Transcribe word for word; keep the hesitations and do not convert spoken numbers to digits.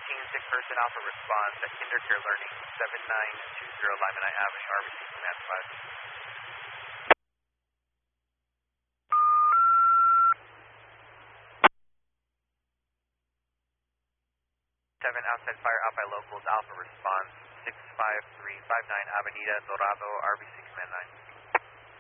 Team six person Alpha response at KinderCare Learning, seven nine two zero Lyman Avenue, R B C Command five. seven outside fire out by locals, Alpha response, six five three five nine Avenida Dorado, R B C Command nine.